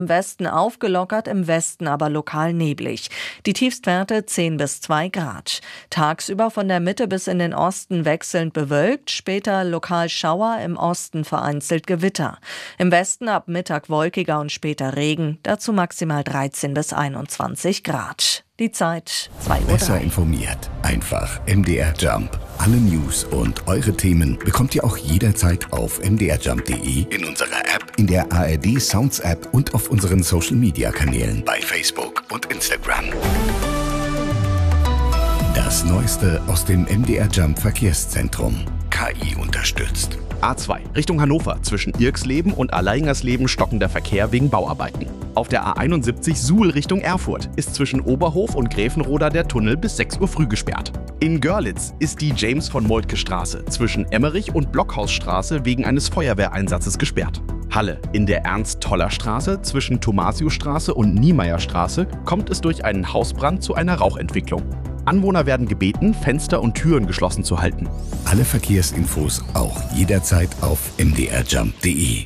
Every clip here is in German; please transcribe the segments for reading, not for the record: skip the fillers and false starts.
Im Westen aufgelockert, im Westen aber lokal neblig. Die Tiefstwerte 10 bis 2 Grad. Tagsüber von der Mitte bis in den Osten wechselnd bewölkt, später lokal Schauer, im Osten vereinzelt Gewitter. Im Westen ab Mittag wolkiger und später Regen, dazu maximal 13 bis 21 Grad. Die Zeit 2:03 Uhr. Besser informiert, einfach MDR Jump. Alle News und eure Themen bekommt ihr auch jederzeit auf mdrjump.de, in unserer App, in der ARD Sounds App und auf unseren Social Media Kanälen bei Facebook und Instagram. Das Neueste aus dem MDR Jump Verkehrszentrum. KI unterstützt. A2 Richtung Hannover zwischen Irxleben und Alleingersleben stockender Verkehr wegen Bauarbeiten. Auf der A71 Suhl Richtung Erfurt ist zwischen Oberhof und Gräfenroda der Tunnel bis 6 Uhr früh gesperrt. In Görlitz ist die James-von-Moltke-Straße zwischen Emmerich und Blockhausstraße wegen eines Feuerwehreinsatzes gesperrt. Halle. In der Ernst-Toller-Straße zwischen Thomasiusstraße und Niemeyerstraße kommt es durch einen Hausbrand zu einer Rauchentwicklung. Anwohner werden gebeten, Fenster und Türen geschlossen zu halten. Alle Verkehrsinfos auch jederzeit auf mdrjump.de.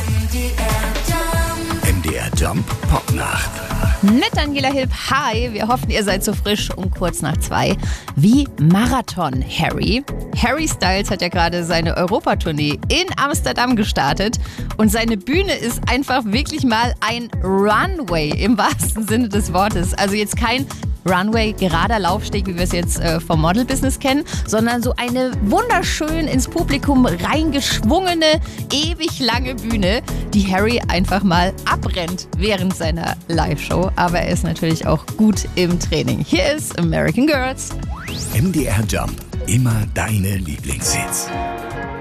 MDR Jump Popnacht. Mit Daniela Hilb, hi, wir hoffen, ihr seid so frisch um kurz nach 2 wie Marathon Harry. Harry Styles hat ja gerade seine Europatournee in Amsterdam gestartet und seine Bühne ist einfach wirklich mal ein Runway im wahrsten Sinne des Wortes. Also jetzt kein Runway, gerader Laufsteg, wie wir es jetzt vom Model-Business kennen, sondern so eine wunderschön ins Publikum reingeschwungene, ewig lange Bühne, die Harry einfach mal abrennt während seiner Live-Show. Aber er ist natürlich auch gut im Training. Hier ist American Girls. MDR Jump. Immer deine Lieblingshits.